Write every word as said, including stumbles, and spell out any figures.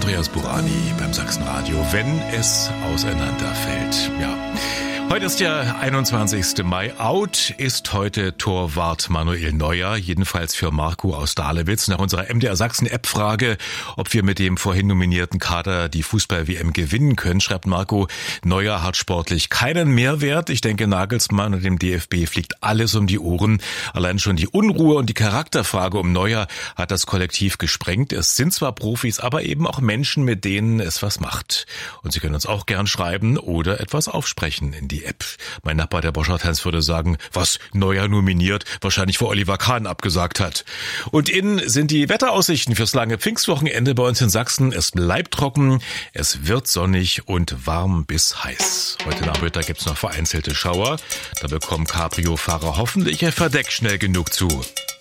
Andreas Burani beim Sachsenradio, wenn es auseinanderfällt. Ja. Heute ist der einundzwanzigsten Mai. Out ist heute Torwart Manuel Neuer, jedenfalls für Marco aus Dahlewitz. Nach unserer M D R Sachsen-App-Frage, ob wir mit dem vorhin nominierten Kader die Fußball-W M gewinnen können, schreibt Marco, Neuer hat sportlich keinen Mehrwert. Ich denke, Nagelsmann und dem D F B fliegt alles um die Ohren. Allein schon die Unruhe und die Charakterfrage um Neuer hat das Kollektiv gesprengt. Es sind zwar Profis, aber eben auch Menschen, mit denen es was macht. Und Sie können uns auch gern schreiben oder etwas aufsprechen in die App. Mein Nachbar, der Boschart-Hans, würde sagen, was Neuer nominiert, wahrscheinlich vor Oliver Kahn abgesagt hat. Und innen sind die Wetteraussichten fürs lange Pfingstwochenende bei uns in Sachsen. Es bleibt trocken, es wird sonnig und warm bis heiß. Heute Nachmittag gibt's noch vereinzelte Schauer. Da bekommen Cabrio-Fahrer hoffentlich ihr Verdeck schnell genug zu.